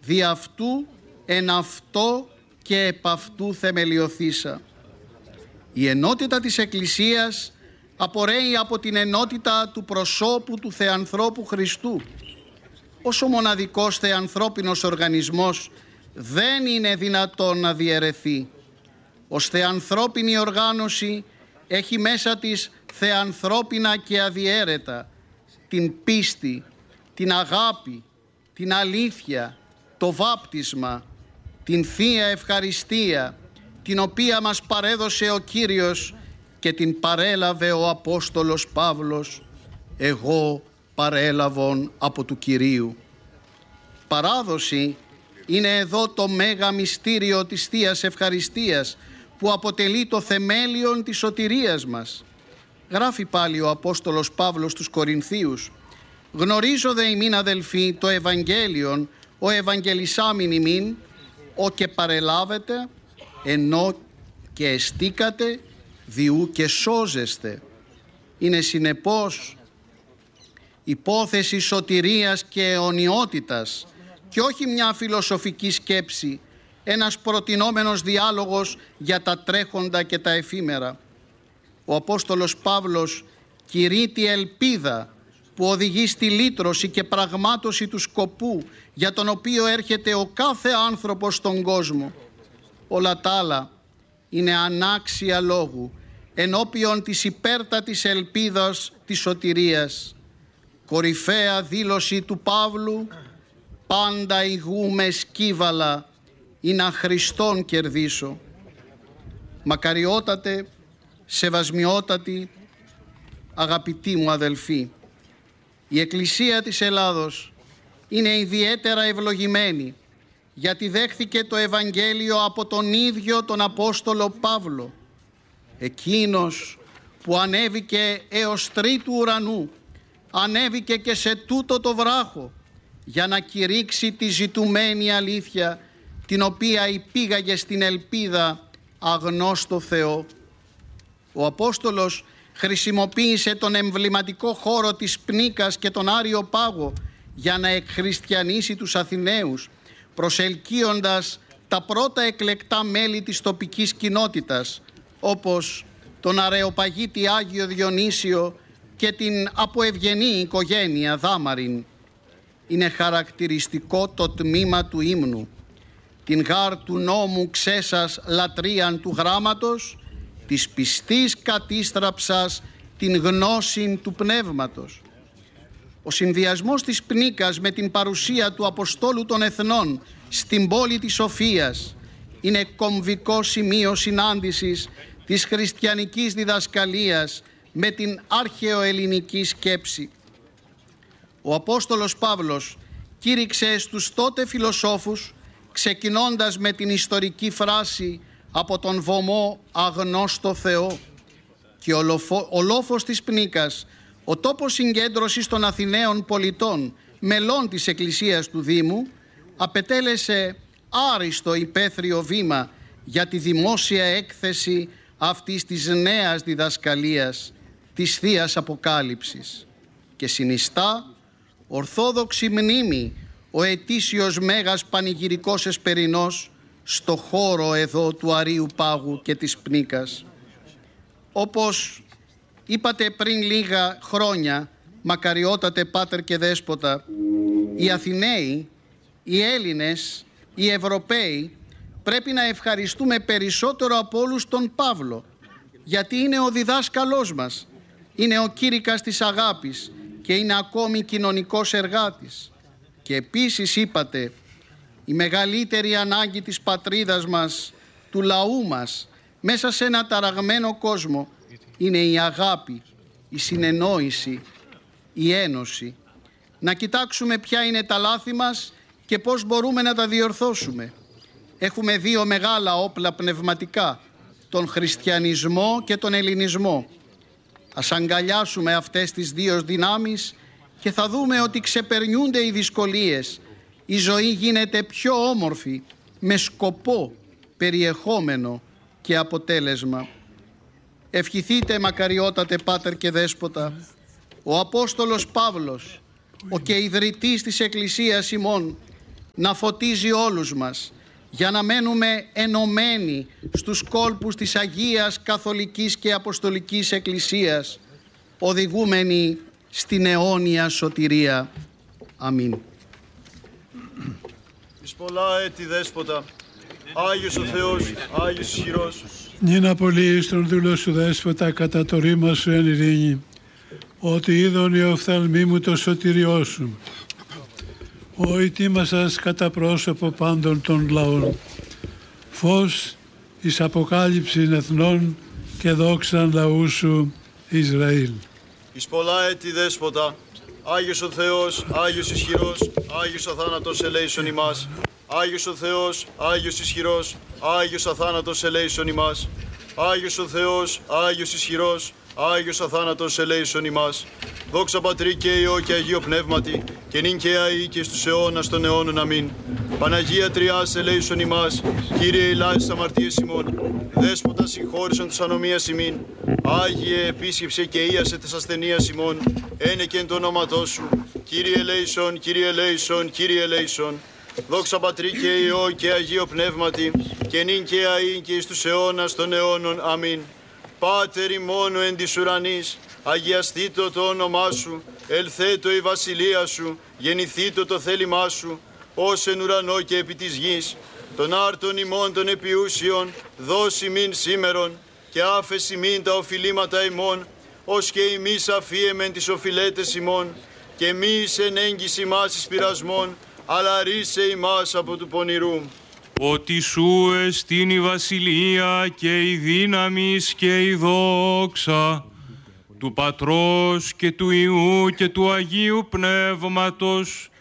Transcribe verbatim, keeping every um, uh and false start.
δι' αυτού εν αυτό και επ' αυτού θεμελιωθήσα. Η ενότητα της Εκκλησίας απορρέει από την ενότητα του προσώπου του Θεανθρώπου Χριστού. Ως ο μοναδικός θεανθρώπινος οργανισμός δεν είναι δυνατόν να διαιρεθεί. Ως θεανθρώπινη οργάνωση έχει μέσα της θεανθρώπινα και αδιαίρετα την πίστη, την αγάπη, την αλήθεια, το βάπτισμα, την Θεία Ευχαριστία, την οποία μας παρέδωσε ο Κύριος και την παρέλαβε ο Απόστολος Παύλος, εγώ παρέλαβον από του Κυρίου. Παράδοση είναι εδώ το μέγα μυστήριο της Θείας Ευχαριστίας που αποτελεί το θεμέλιον της σωτηρίας μας. Γράφει πάλι ο Απόστολος Παύλος στους Κορινθίους: «Γνωρίζω δε ημίν αδελφοί το Ευαγγέλιον, ο Ευαγγελισάμιν ημίν, ο και παρελάβετε, ενώ και εστίκατε, διού και σώζεστε». Είναι συνεπώς υπόθεση σωτηρίας και αιωνιότητας και όχι μια φιλοσοφική σκέψη, ένας προτινόμενος διάλογος για τα τρέχοντα και τα εφήμερα. Ο Απόστολος Παύλος κηρύττει τη ελπίδα που οδηγεί στη λύτρωση και πραγμάτωση του σκοπού για τον οποίο έρχεται ο κάθε άνθρωπος στον κόσμο. Όλα τα άλλα είναι ανάξια λόγου ενώπιον της υπέρτατης ελπίδας της σωτηρίας. Κορυφαία δήλωση του Παύλου: «Πάντα ηγούμε σκύβαλα, ή να Χριστόν κερδίσω». Μακαριότατε, σεβασμιότατη, αγαπητοί μου αδελφοί, η Εκκλησία της Ελλάδος είναι ιδιαίτερα ευλογημένη γιατί δέχθηκε το Ευαγγέλιο από τον ίδιο τον Απόστολο Παύλο, εκείνος που ανέβηκε έως τρίτου ουρανού, ανέβηκε και σε τούτο το βράχο για να κηρύξει τη ζητουμένη αλήθεια, την οποία υπήγαγε στην ελπίδα αγνώστο Θεό. Ο Απόστολος χρησιμοποίησε τον εμβληματικό χώρο της Πνίκας και τον Άριο Πάγο για να εκχριστιανίσει τους Αθηναίους, προσελκύοντας τα πρώτα εκλεκτά μέλη της τοπικής κοινότητας, όπως τον Αρεοπαγίτη Άγιο Διονύσιο και την αποευγενή οικογένεια Δάμαριν. Είναι χαρακτηριστικό το τμήμα του ύμνου: «Την γάρ του νόμου ξέσας λατρείαν του γράμματος, της πιστής κατίστραψας την γνώσιν του πνεύματος». Ο συνδυασμός της Πνίκας με την παρουσία του Αποστόλου των Εθνών στην πόλη της Σοφίας είναι κομβικό σημείο συνάντησης της χριστιανικής διδασκαλίας με την αρχαιοελληνική σκέψη. Ο Απόστολος Παύλος κήρυξε στους τότε φιλοσόφους ξεκινώντας με την ιστορική φράση «από τον βωμό αγνώστο Θεό», και ο, λοφο, ο λόφος της Πνίκας, ο τόπος συγκέντρωσης των Αθηναίων πολιτών, μελών της Εκκλησίας του Δήμου, απετέλεσε άριστο υπαίθριο βήμα για τη δημόσια έκθεση αυτής της νέας διδασκαλίας, της Θείας Αποκάλυψης, και συνιστά ορθόδοξη μνήμη ο ετήσιος Μέγας Πανηγυρικός Εσπερινός στο χώρο εδώ του Αρείου Πάγου και της Πνίκας. Όπως είπατε πριν λίγα χρόνια, μακαριότατε Πάτερ και Δέσποτα, οι Αθηναίοι, οι Έλληνες, οι Ευρωπαίοι πρέπει να ευχαριστούμε περισσότερο από όλους τον Παύλο, γιατί είναι ο διδάσκαλός μας, είναι ο κήρυκας της αγάπης και είναι ακόμη κοινωνικός εργάτης. Και επίσης είπατε, η μεγαλύτερη ανάγκη της πατρίδας μας, του λαού μας, μέσα σε ένα ταραγμένο κόσμο, είναι η αγάπη, η συνεννόηση, η ένωση. Να κοιτάξουμε ποια είναι τα λάθη μας και πώς μπορούμε να τα διορθώσουμε. Έχουμε δύο μεγάλα όπλα πνευματικά, τον χριστιανισμό και τον ελληνισμό. Ας αγκαλιάσουμε αυτές τις δύο δυνάμεις και θα δούμε ότι ξεπερνιούνται οι δυσκολίες. Η ζωή γίνεται πιο όμορφη, με σκοπό, περιεχόμενο και αποτέλεσμα. Ευχηθείτε, μακαριότατε Πάτερ και Δέσποτα, ο Απόστολος Παύλος, ο και ιδρυτής της Εκκλησίας ημών, να φωτίζει όλους μας, για να μένουμε ενωμένοι στους κόλπους της Αγίας Καθολικής και Αποστολικής Εκκλησίας, οδηγούμενοι στην αιώνια σωτηρία. Αμήν. Εις πολλά έτη Δέσποτα, Άγιος ο Θεός, Άγιος ισχυρός. Νυν απολύεις τον δούλο σου Δέσποτα κατά το ρήμα σου εν ειρήνη, ότι είδον οι οφθαλμοί μου το σωτηριό σου. Ο ετοίμασας κατά πρόσωπο πάντων των λαών, φως εις αποκάλυψην εθνών και δόξαν λαού σου Ισραήλ. Εις πολλά έτη Δέσποτα, Άγιος ο Θεός, Άγιος ισχυρός, Άγιος αθάνατος ελέησον ημάς. Άγιος ο Θεός, Άγιος ισχυρός, Άγιος αθάνατος ελέησον ημάς. Άγιος ο Θεός, Άγιος ισχυρός, Άγιος αθάνατος ελέησον ημάς. Δόξα Πατρί και Υιό και Αγίο Πνεύματι, και νυν και αεί και στους αιώνας των αιώνων. Αμήν. Παναγία Τριάς ελέησον ημάς, Κύριε ελάησον αμαρτίες ημών, Δέσποτα συγχώρησον τους ανομίας ημίν, Άγιε επίσκεψε και ίασε τες ασθενείας ημών, ένε και εν το ονόματό σου, Κύριε ελέησον, Κύριε ελέησον, Κύριε ελέησον. Δόξα Πατρί και Υιό και Αγίο Πνεύματι, και νυν και αεί και εις τους αιώνας των αιώνων. Αμήν. Πάτερ ημών εν της ουρανής, αγιαστήτω το όνομά σου, ελθέτω η βασιλεία σου, γεννηθήτω το θέλημά σου, ως εν ουρανό και επί της γης. Των άρτων ημών των επιούσιων, δώσει μην σήμερον, και άφεση μην τα οφειλήματα ημών, ως και ημείς αφίεμεν τις οφειλέτες ημών, και μη εις εν έγκυς ημάς εις πειρασμών, αλλά ρίσε ημάς από του πονηρού. Ότι σου εστίν η βασιλεία και η δύναμις και η δόξα του Πατρός και του Υιού και του Αγίου Πνεύματος,